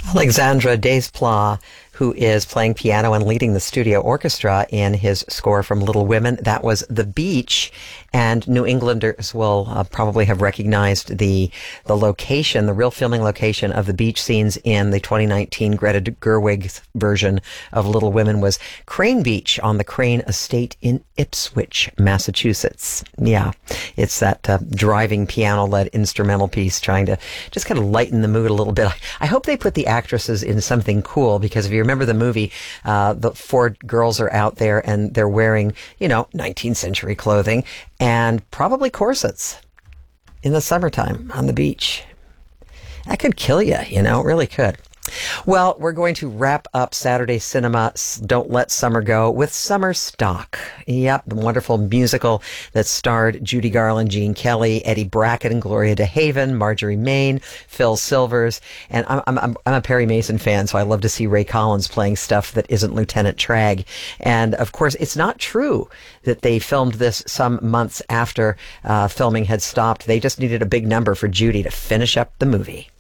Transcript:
Alexandre Desplat, who is playing piano and leading the studio orchestra in his score from Little Women. That was The Beach, and New Englanders will probably have recognized the location, the real filming location of the beach scenes in the 2019 Greta Gerwig version of Little Women was Crane Beach on the Crane Estate in Ipswich, Massachusetts. Yeah, it's that driving piano-led instrumental piece trying to just kind of lighten the mood a little bit. I hope they put the actresses in something cool, because if you remember the movie, the four girls are out there and they're wearing, 19th century clothing and probably corsets in the summertime on the beach. That could kill you, it really could. Well, we're going to wrap up Saturday Cinema Don't Let Summer Go with Summer Stock. Yep, the wonderful musical that starred Judy Garland, Gene Kelly, Eddie Brackett, and Gloria DeHaven, Marjorie Main, Phil Silvers. And I'm a Perry Mason fan, so I love to see Ray Collins playing stuff that isn't Lieutenant Tragg. And of course, it's not true that they filmed this some months after filming had stopped. They just needed a big number for Judy to finish up the movie.